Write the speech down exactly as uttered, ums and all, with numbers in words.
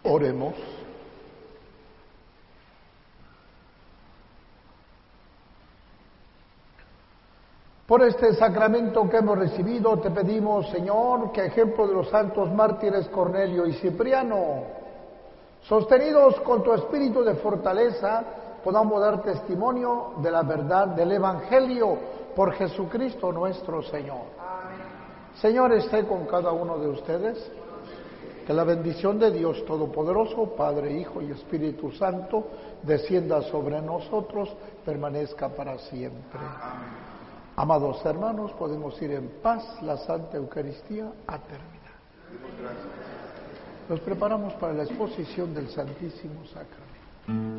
Oremos. Por este sacramento que hemos recibido, te pedimos, Señor, que ejemplo de los santos mártires Cornelio y Cipriano, sostenidos con tu espíritu de fortaleza, podamos dar testimonio de la verdad del Evangelio por Jesucristo nuestro Señor. Amén. Señor, esté con cada uno de ustedes. Que la bendición de Dios Todopoderoso, Padre, Hijo y Espíritu Santo, descienda sobre nosotros, permanezca para siempre. Amén. Amados hermanos, podemos ir en paz. La Santa Eucaristía ha terminado. Nos preparamos para la exposición del Santísimo Sacramento.